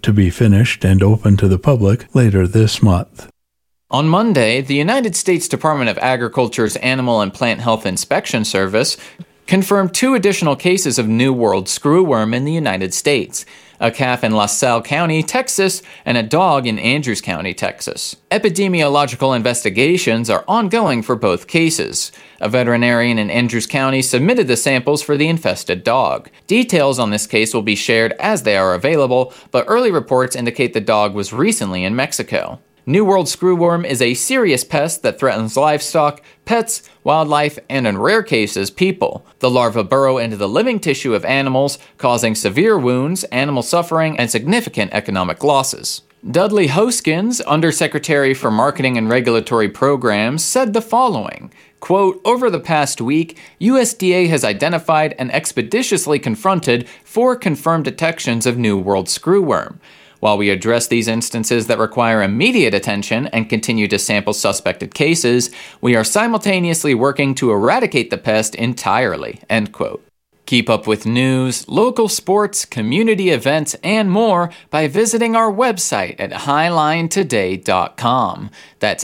to be finished and open to the public later this month. On Monday, the United States Department of Agriculture's Animal and Plant Health Inspection Service confirmed 2 additional cases of New World screwworm in the United States, a calf in LaSalle County, Texas, and a dog in Andrews County, Texas. Epidemiological investigations are ongoing for both cases. A veterinarian in Andrews County submitted the samples for the infested dog. Details on this case will be shared as they are available, but early reports indicate the dog was recently in Mexico. New World screwworm is a serious pest that threatens livestock, pets, wildlife, and in rare cases, people. The larvae burrow into the living tissue of animals, causing severe wounds, animal suffering, and significant economic losses. Dudley Hoskins, Undersecretary for Marketing and Regulatory Programs, said the following, quote, "Over the past week, USDA has identified and expeditiously confronted 4 confirmed detections of New World screwworm. While we address these instances that require immediate attention and continue to sample suspected cases, we are simultaneously working to eradicate the pest entirely," end quote. Keep up with news, local sports, community events, and more by visiting our website at highlinetoday.com. That's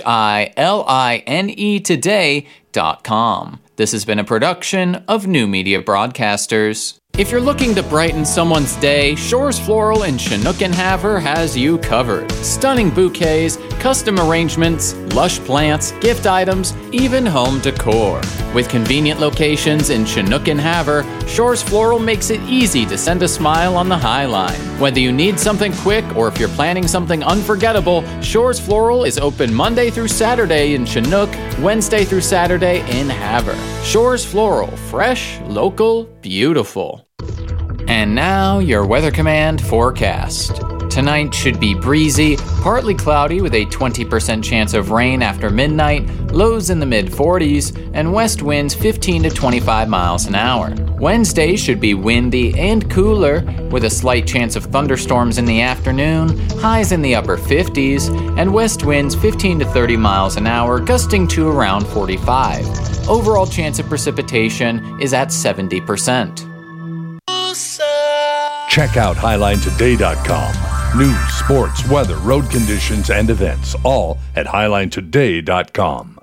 HILINE today.com. This has been a production of New Media Broadcasters. If you're looking to brighten someone's day, Shores Floral in Chinook and Havre has you covered. Stunning bouquets, custom arrangements, lush plants, gift items, even home decor. With convenient locations in Chinook and Havre, Shores Floral makes it easy to send a smile on the High Line. Whether you need something quick or if you're planning something unforgettable, Shores Floral is open Monday through Saturday in Chinook, Wednesday through Saturday in Havre. Shores Floral, fresh, local, beautiful. And now, your Weather Command forecast. Tonight should be breezy, partly cloudy with a 20% chance of rain after midnight, lows in the mid-40s, and west winds 15 to 25 miles an hour. Wednesday should be windy and cooler, with a slight chance of thunderstorms in the afternoon, highs in the upper 50s, and west winds 15 to 30 miles an hour, gusting to around 45. Overall chance of precipitation is at 70%. Check out HighlineToday.com. News, sports, weather, road conditions, and events, all at HighlineToday.com.